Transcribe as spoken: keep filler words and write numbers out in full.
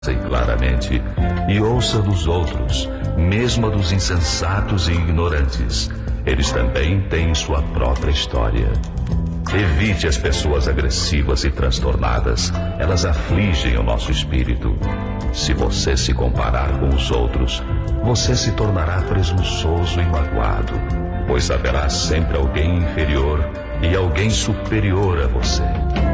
e claramente, e ouça dos outros, mesmo a dos insensatos e ignorantes. Eles também têm sua própria história. Evite as pessoas agressivas e transtornadas. Elas afligem o nosso espírito. Se você se comparar com os outros, você se tornará presunçoso e magoado, pois haverá sempre alguém inferior e alguém superior a você.